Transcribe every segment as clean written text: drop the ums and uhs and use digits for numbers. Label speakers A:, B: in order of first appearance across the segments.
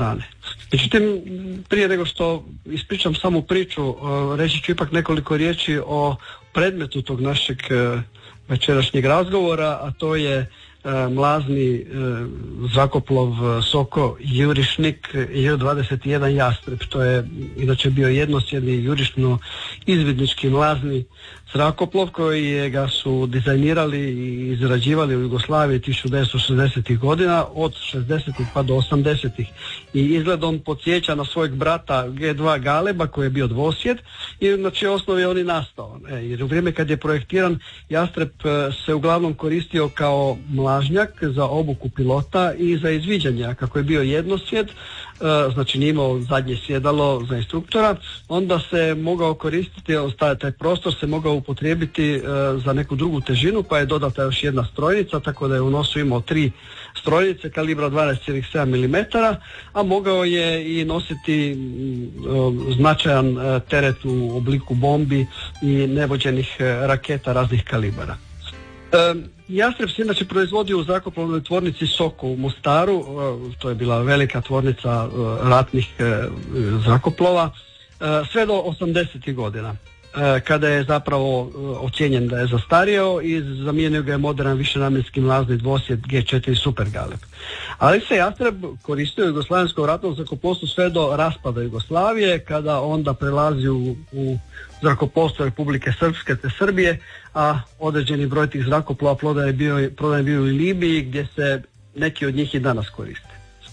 A: strane. Međutim, prije nego što ispričam samu priču, reći ću ipak nekoliko riječi o predmetu tog našeg večerašnjeg razgovora, a to je mlazni zrakoplov Soko Jurišnik Ju-21 Jastreb. To je inače bio jednosjedni jurišno izvidnički mlazni zrakoplov koji ga su dizajnirali i izrađivali u Jugoslaviji 1960. godina, od 60. pa do 80. I izgledom podsjeća na svojeg brata G2 Galeba koji je bio dvosjed i na čijoj osnovi je on i nastao. Jer u vrijeme kad je projektiran, Jastreb se uglavnom koristio kao mlažnjak za obuku pilota i za izviđanje, a kako je bio jednosjed, znači nije imao zadnje sjedalo za instruktora, onda se mogao koristiti, taj prostor se mogao upotrijebiti za neku drugu težinu, pa je dodata još jedna strojnica, tako da je u nosu imao 3 strojnice kalibra 12,7 mm, a mogao je i nositi značajan teret u obliku bombi i nevođenih raketa raznih kalibara. Jastreb se inače proizvodio u zrakoplovnoj tvornici Soko u Mostaru, to je bila velika tvornica ratnih zrakoplova, sve do 80. godina, kada je zapravo ocijenjen da je zastario i zamijenio ga je moderan višenamjenski mlazni dvosjed G4 Super Galeb. Ali se Jastreb koristio u jugoslavenskom ratnom zrakoplovstvu sve do raspada Jugoslavije, kada onda prelazi u zrakoplovstvo Republike Srpske te Srbije, a određeni broj tih zrakoplova prodan je bio u Libiji, gdje se neki od njih i danas koriste.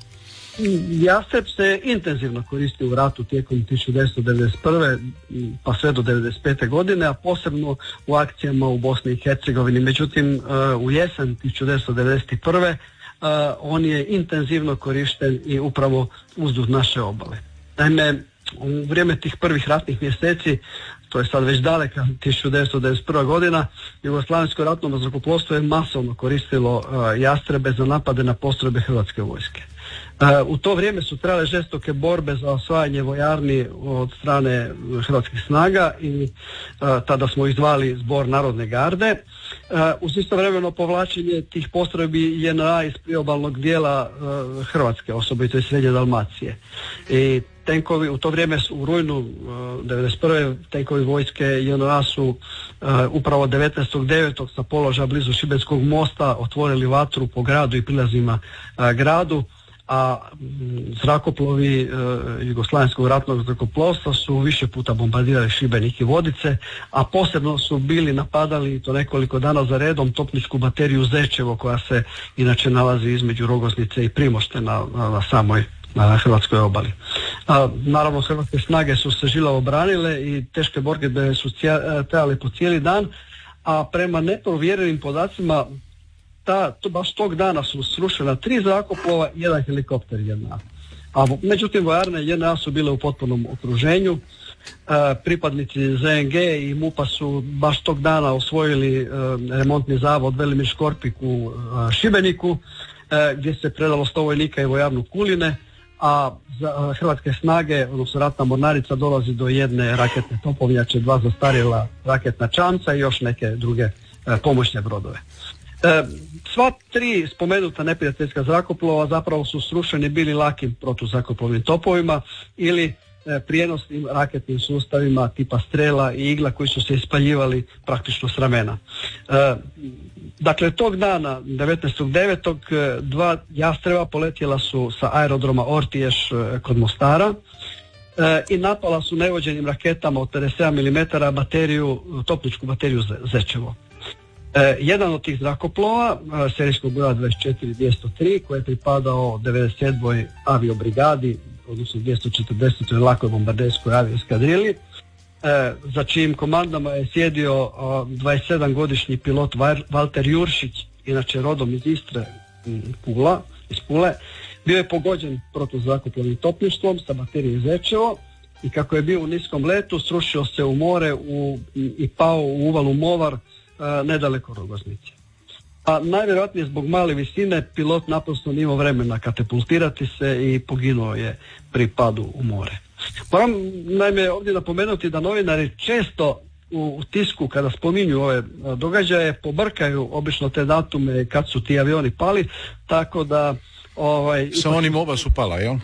A: Jastreb se intenzivno koristio u ratu tijekom 1991. pa sve do 1995. godine, a posebno u akcijama u Bosni i Hercegovini. Međutim, u jesen 1991. On je intenzivno korišten i upravo uzduž naše obale. Naime, u vrijeme tih prvih ratnih mjeseci, to je sad već daleka 1991. godina, Jugoslavensko ratno zrakoplovstvo je masovno koristilo Jastrebe za napade na postrojbe Hrvatske vojske. U to vrijeme su trajale žestoke borbe za osvajanje vojarni od strane hrvatskih snaga i tada smo izdvali Zbor Narodne garde. Uz istovremeno povlačenje tih postrojbi JNA iz priobalnog dijela Hrvatske, osobito iz Srednje Dalmacije. I tenkovi u to vrijeme u rujnu 1991. tenkovi vojske JNA su upravo 19.9. sa položaja blizu Šibenskog mosta otvorili vatru po gradu i prilazima gradu, a zrakoplovi Jugoslavenskog ratnog zrakoplovstva su više puta bombardirali Šibenik i Vodice, a posebno su bili napadali, to nekoliko dana za redom, topničku bateriju Zečevo, koja se inače nalazi između Rogoznice i Primošte na samoj hrvatskoj obali. Naravno, hrvatske snage su se žilavo branile i teške borbe su trajale po cijeli dan, a prema neprovjerenim podacima baš tog dana su srušena 3 zrakoplova i 1 helikopter JNA. A međutim, vojarne JNA su bile u potpunom okruženju. Pripadnici ZNG i MUP-a su baš tog dana osvojili remontni zavod Velimir Škorpik u Šibeniku, gdje se predalo 100 vojnika i vojarnu Kuline, a hrvatske snage, odnosno ratna mornarica, dolazi do jedne raketne topovnjače, 2 zastarjela raketna čamca i još neke druge pomoćne brodove. Sva 3 spomenuta neprijateljska zrakoplova zapravo su srušeni bili lakim protuzrakoplovnim topovima ili prijenosnim raketnim sustavima tipa Strela i Igla, koji su se ispaljivali praktično s ramena. Dakle, tog dana 19.9. 2 Jastreba poletjela su sa aerodroma Ortiješ kod Mostara i napala su nevođenim raketama od 57 mm topničku bateriju Zečevo. Jedan od tih zrakoplova, serijskog broja 24-203, koji je pripadao 97. aviobrigadi, odnosno 240. lakoj bombarderskoj avioeskadrili, za čijim komandama je sjedio 27-godišnji pilot Valter Juršić, inače rodom iz Istre, iz Pule. Bio je pogođen protuzrakoplovnim topništvom sa baterijom Zečevo i kako je bio u niskom letu, srušio se u more i pao u uvalu Movar, nedaleko Rogoznice. A najvjerojatnije zbog male visine pilot naprosto nije imao vremena katapultirati se i poginuo je pri padu u more. Moram naime ovdje napomenuti da novinari često u tisku kada spominju ove događaje pobrkaju obično te datume kad su ti avioni pali, tako da
B: sa onim oba su pala, jel?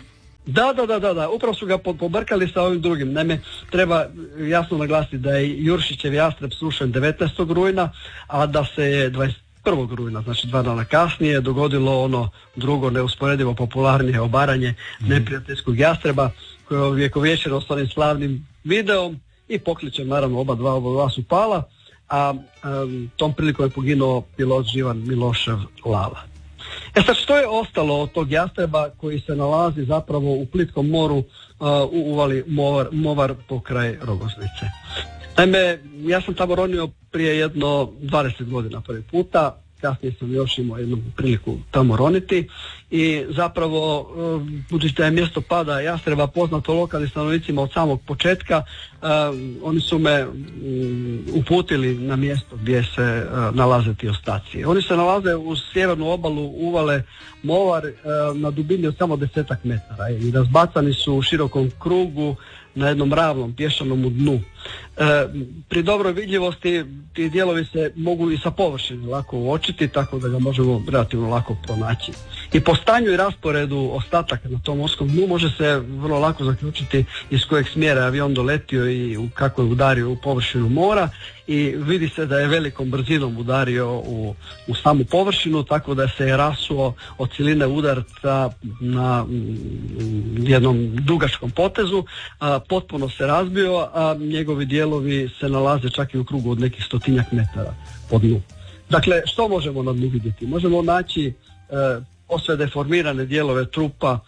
A: Da, upravo su ga pobrkali sa ovim drugim. Naime, treba jasno naglasiti da je Juršićev jastreb srušen 19. rujna, a da se je 21. rujna, znači 2 dana kasnije, dogodilo ono drugo neusporedivo popularnije obaranje neprijateljskog jastreba, koje je ovjekovječeno s onim slavnim videom i pokličem, naravno oba dva su pala, a tom prilikom je poginuo pilot Živan Milošev Lala. Sad, što je ostalo od tog jastreba koji se nalazi zapravo u plitkom moru u uvali Movar pokraj Rogoznice? Naime, ja sam tamo ronio prije jedno 20 godina prvi puta, kasnije sam još imao jednu priliku tamo roniti i zapravo, budući da je mjesto pada jastreba poznato lokalnim stanovnicima od samog početka, oni su me uputili na mjesto gdje se nalaze ti ostaci. Oni se nalaze uz sjevernu obalu uvale Movar na dubini od samo 10 metara i razbacani su u širokom krugu na jednom ravnom pješanom dnu. Pri dobroj vidljivosti ti dijelovi se mogu i sa površine lako uočiti, tako da ga možemo relativno lako pronaći. I po stanju i rasporedu ostataka na tom morskom dnu može se vrlo lako zaključiti iz kojeg smjera je avion doletio i kako je udario u površinu mora, i vidi se da je velikom brzinom udario u samu površinu, tako da se je rasuo od siline udarca na jednom dugačkom potezu, potpuno se razbio, a njegovi dijelovi se nalaze čak i u krugu od nekih 100 metara pod dnu. Dakle, što možemo na dnu vidjeti? Možemo naći posve deformirane dijelove trupa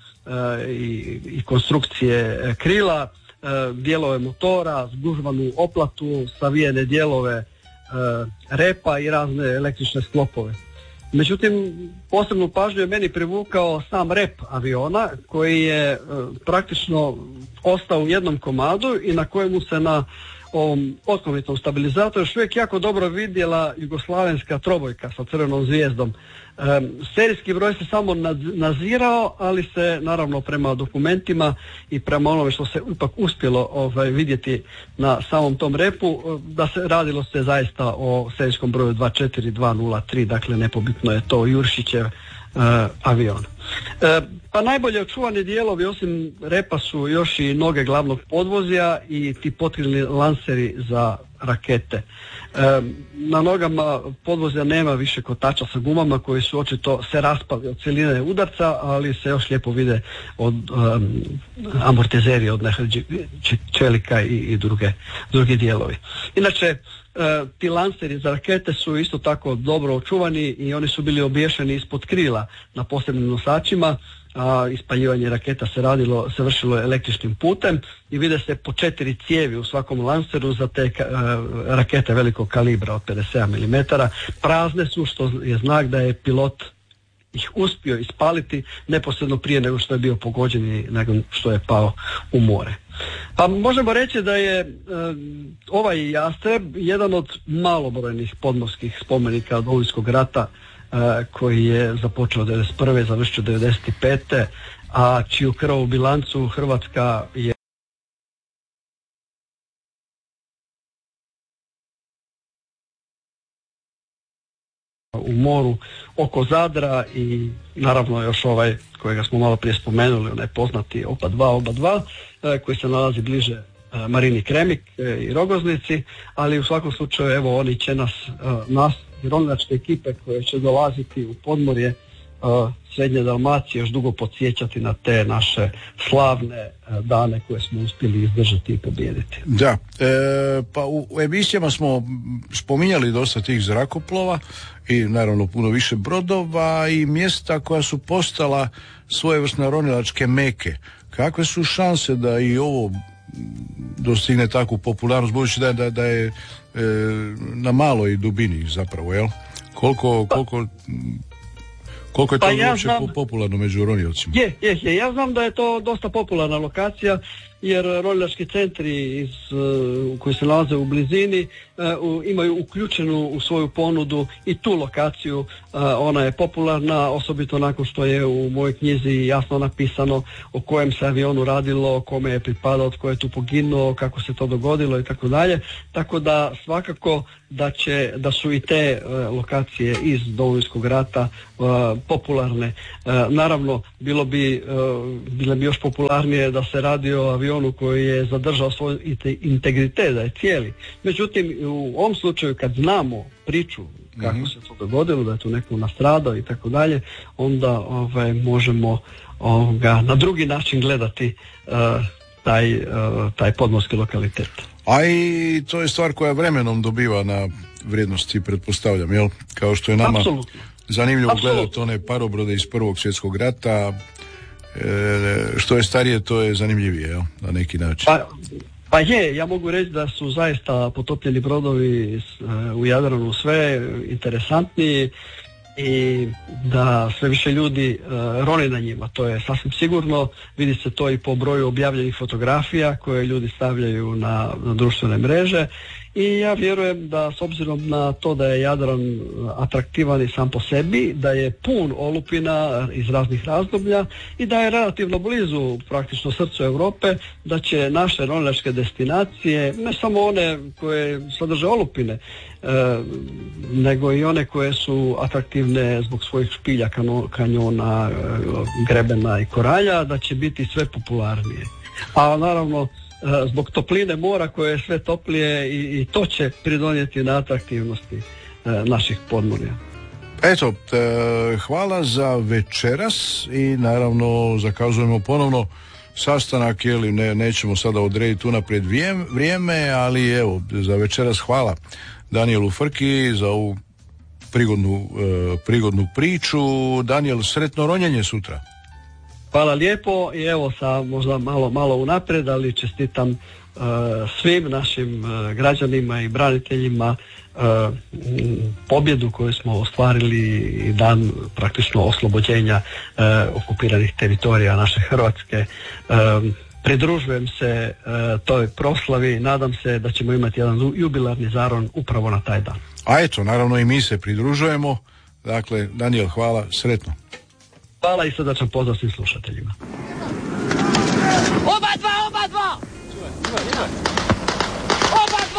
A: i konstrukcije krila, dijelove motora, zgužvanu oplatu, savijene dijelove repa i razne električne sklopove. Međutim, posebnu pažnju je meni privukao sam rep aviona, koji je praktično ostao u jednom komadu i na kojemu se na ovom otkovitnom stabilizatoru još uvijek jako dobro vidjela jugoslavenska trobojka sa crvenom zvijezdom. Serijski broj se samo nazirao, ali se naravno prema dokumentima i prema onome što se ipak uspjelo vidjeti na samom tom repu, da se radilo se zaista o serijskom broju 24203, dakle nepobitno je to Juršićev avion. Pa najbolje očuvani dijelovi osim repa su još i noge glavnog podvozja i ti potkrilni lanseri za rakete. Na nogama podvozja nema više kotača sa gumama koji su očito se raspali od cijeline udarca, ali se još lijepo vide od amortizeri, od čelika i drugi dijelovi. Inače, ti lanseri za rakete su isto tako dobro očuvani i oni su bili obješeni ispod krila na posebnim nosačima, a ispaljivanje raketa se vršilo električnim putem i vide se po 4 cijevi u svakom lanseru za te rakete velikog kalibra od 57 mm. Prazne su, što je znak da je pilot ih uspio ispaliti neposredno prije nego što je bio pogođen i nego što je pao u more. Pa možemo reći da je ovaj jastreb jedan od malobrojnih podmorskih spomenika od Domovinskog rata koji je započeo 1991. završio 1995. a čiju krvavu bilancu Hrvatska je u moru oko Zadra i naravno još ovaj kojega smo malo prije spomenuli, onaj poznati Oba 2 koji se nalazi bliže Marini Kremik i Rogoznici, ali u svakom slučaju evo oni će nas ronilačke ekipe koje će dolaziti u podmorje Srednje Dalmacije još dugo podsjećati na te naše slavne dane koje smo uspjeli izdržati i pobijediti.
B: Da, pa u emisijama smo spominjali dosta tih zrakoplova i naravno puno više brodova i mjesta koja su postala svojevrsne ronilačke meke. Kakve su šanse da i ovo dostigne takvu popularnost, budući da je na maloj dubini zapravo, jel? Koliko je to uopće popularno među roniocima?
A: Ja znam da je to dosta popularna lokacija jer ronilački centri koji se nalaze u blizini imaju uključenu u svoju ponudu i tu lokaciju. Ona je popularna, osobito nakon što je u mojoj knjizi jasno napisano o kojem se avionu radilo, kome je pripadao, tko je tu poginuo, kako se to dogodilo i tako dalje. Tako da svakako da su i te lokacije iz Domovinskog rata popularne. Naravno, bilo bi još popularnije da se radi o avionu koji je zadržao svoj integritet, da je cijeli. Međutim, u ovom slučaju kad znamo priču kako se to dogodilo, da je tu neko nastradao i tako dalje, onda možemo na drugi način gledati taj podmorski lokalitet.
B: A i to je stvar koja vremenom dobiva na vrijednosti, pretpostavljam, jel? Kao što je nama zanimljivo gledati one parobrode iz Prvog svjetskog rata, što je starije, to je zanimljivije, jel? Na neki način.
A: Pa ja mogu reći da su zaista potopljeni brodovi u Jadranu sve interesantniji i da sve više ljudi roni na njima, to je sasvim sigurno. Vidi se to i po broju objavljenih fotografija koje ljudi stavljaju na društvene mreže i ja vjerujem da s obzirom na to da je Jadran atraktivan i sam po sebi, da je pun olupina iz raznih razdoblja i da je relativno blizu praktično srcu Europe, da će naše ronilačke destinacije, ne samo one koje sadrže olupine, nego i one koje su atraktivne zbog svojih špilja, kanjona, grebena i koralja, da će biti sve popularnije. A naravno zbog topline mora koje je sve toplije i to će pridonijeti na atraktivnosti naših podmorja.
B: Eto, hvala za večeras i naravno zakazujemo ponovno sastanak, nećemo sada odrediti unaprijed vrijeme, ali evo, za večeras hvala Danijelu Frki za ovu prigodnu priču. Danijel, sretno ronjenje sutra.
A: Hvala lijepo i evo možda malo unaprijed, ali čestitam svim našim građanima i braniteljima pobjedu koju smo ostvarili i dan praktično oslobođenja okupiranih teritorija naše Hrvatske. Pridružujem se toj proslavi, nadam se da ćemo imati jedan jubilarni zaron upravo na taj dan.
B: A eto, naravno i mi se pridružujemo. Dakle, Danijel, hvala, sretno.
A: Hvala i srdačan pozdrav svim slušateljima.
C: Oba dva! Oba dva!